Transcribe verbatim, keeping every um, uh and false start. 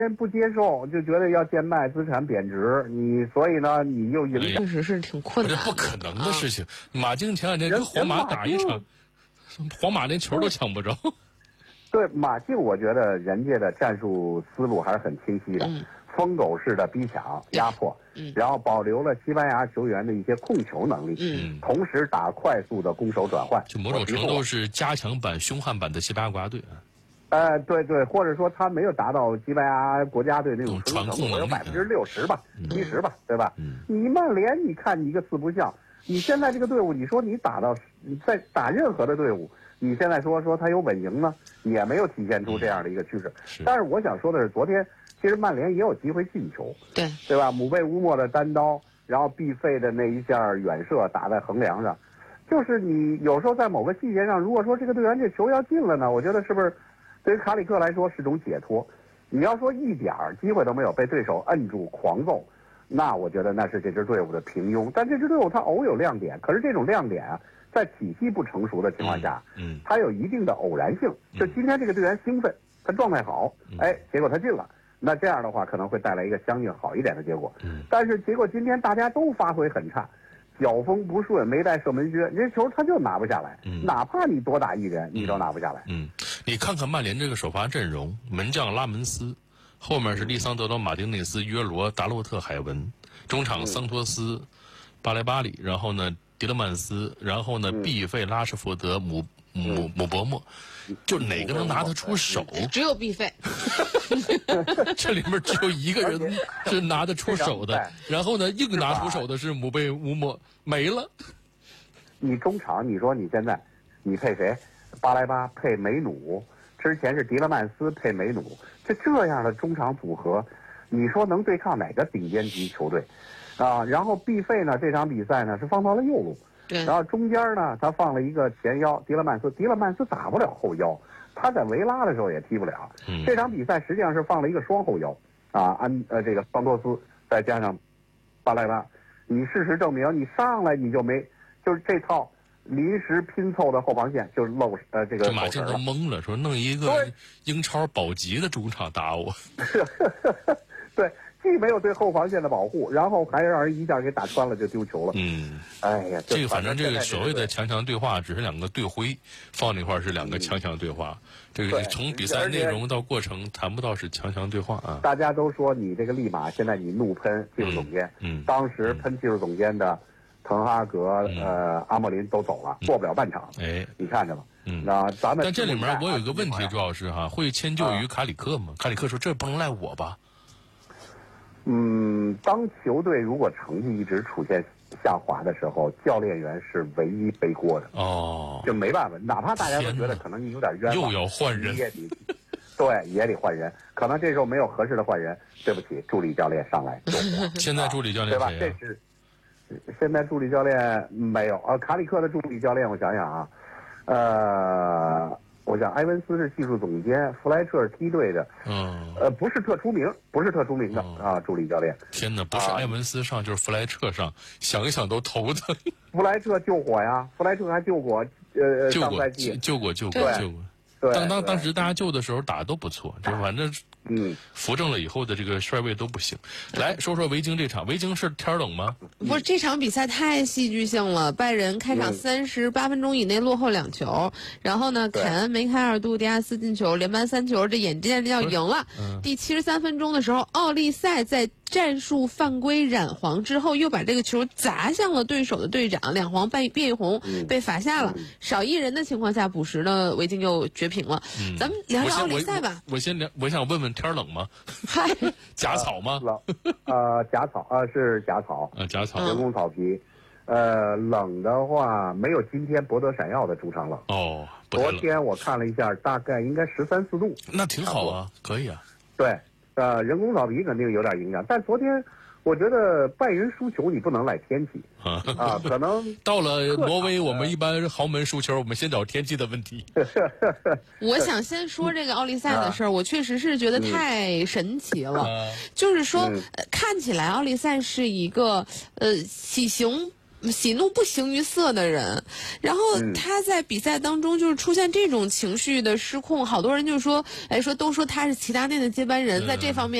人不接受，就觉得要贱卖，资产贬值，你所以呢，你又影响， 确实是挺困难的， 这不可能的事情。马竞前两天跟皇马打一场，皇马连球都抢不着。 对马竞，我觉得人家的战术思路还是很清晰的， 嗯、 疯狗式的逼抢压迫， 嗯、 然后保留了西班牙球员的一些控球能力， 嗯， 同时打快速的攻守转换， 就某种程度是加强版、凶悍版的西班牙国家队。 呃，对对，或者说他没有达到西班牙国家队那种传控能力， 有百分之六十吧，七十吧，对吧？ 嗯， 你曼联，你看你一个四不像，你现在这个队伍，你说你打到你在打任何的队伍，你现在说说他有稳赢呢，也没有体现出这样的一个趋势。 嗯、是但是我想说的是，昨天其实曼联也有机会进球， 对对吧？姆贝乌莫的单刀，然后毕费的那一下远射打在横梁上，就是你有时候在某个细节上，如果说这个队员这球要进了呢，我觉得是不是？对于卡里克来说是种解脱，你要说一点儿机会都没有被对手摁住狂揍，那我觉得那是这支队伍的平庸。但这支队伍它偶有亮点，可是这种亮点啊，在体系不成熟的情况下， 嗯， 它有一定的偶然性。就今天这个队员兴奋，他状态好，哎，结果他进了，那这样的话可能会带来一个相应好一点的结果。 嗯， 但是结果今天大家都发挥很差。脚风不顺，没带射门靴，这球他就拿不下来。 嗯， 哪怕你多打一人，你都拿不下来。 嗯，你看看曼联这个首发阵容，门将拉门斯，后面是利桑德罗、马丁内斯、约罗、达洛特、海文，中场桑托斯、巴莱巴里，然后呢迪勒曼斯，然后呢毕费、拉什福德、姆姆姆伯莫，就哪个能拿得出手？ 只有毕费。 这里面只有一个人是拿得出手的，然后呢，硬拿出手的是姆贝乌莫，没了。 你中场，你说你现在，你配谁？巴莱巴配梅努，之前是迪勒曼斯配梅努，这这样的中场组合，你说能对抗哪个顶尖级球队？啊，然后毕费呢，这场比赛呢是放到了右路，然后中间呢他放了一个前腰迪勒曼斯，迪勒曼斯打不了后腰。他在维拉的时候也踢不了， 嗯、 这场比赛实际上是放了一个双后腰，啊，安呃这个桑托斯再加上巴莱拉，你事实证明你上来你就没，就是这套临时拼凑的后防线就漏呃这个。 这马竞都懵了，说弄一个英超保级的中场打我。 对。既没有对后防线的保护，然后还让人一下给打穿了，就丢球了。 嗯， 哎呀， 这个反正这个所谓的强强对话，只是两个队徽放那块是两个强强对话。嗯、这个从比赛内容到过程谈不到是强强对话啊。 大家都说你这个利马，现在你怒喷技术总监， 嗯，嗯当时喷技术总监的滕哈格、 嗯、 呃阿莫林都走了，过不了半场。 哎， 你看着吧。 嗯， 那咱们但这里面我有一个问题，朱老师哈，会迁就于卡里克吗？ 啊、 卡里克说这不能赖我吧？ 嗯，当球队如果成绩一直出现下滑的时候，教练员是唯一背锅的。 哦， 就没办法，哪怕大家都觉得可能你有点冤枉， 又要换人， 也得对，也得换人。可能这时候没有合适的换人，对不起，助理教练上来就现在助理教练谁、啊、对吧？这是现在助理教练没有啊，卡里克的助理教练，我想想啊，呃。我想埃文斯是技术总监，弗莱彻是梯队的， 嗯， 呃，不是特出名，不是特出名的、嗯、啊，助理教练。 天哪，不是埃文斯上、啊、就是弗莱彻上，想一想都头疼。 弗莱彻救火呀，弗莱彻还救过，呃， 救过，救过，救过，救过。当当当时大家救的时候打的都不错，就反正嗯， 扶正了以后的这个帅位都不行。来说说维京这场，维京是天冷吗？ 不是，这场比赛太戏剧性了。拜仁开场三十八分钟以内落后两球，嗯、然后呢，凯恩、梅开二度，迪亚斯进球，连扳三球，这眼见着要赢了。嗯、第七十三分钟的时候，奥利塞在战术犯规染黄之后，又把这个球砸向了对手的队长，两黄变变一红， 嗯、 被罚下了。嗯、少一人的情况下补时呢，维京又绝平了。 嗯、 咱们聊聊奥利塞吧。 我, 我, 我先聊，我想问问天冷吗？ 嗨， 假草吗？ 冷，呃，假草，呃，是假草， 啊，假草， 人工草皮。呃，冷的话没有今天博德闪耀的主场冷。 哦， 昨天我看了一下，大概应该十三四度。 那挺好啊，可以啊。 对，呃，人工草皮肯定有点影响，但昨天我觉得拜仁输球你不能赖天气啊，啊可能到了挪威，我们一般豪门输球，我们先找天气的问题。 我想先说这个奥利塞的事儿，我确实是觉得太神奇了。 嗯、 就是说、 嗯呃，看起来奥利塞是一个呃体型喜怒不形于色的人，然后他在比赛当中就是出现这种情绪的失控，好多人就说，哎，说都说他是齐达内的接班人，在这方面。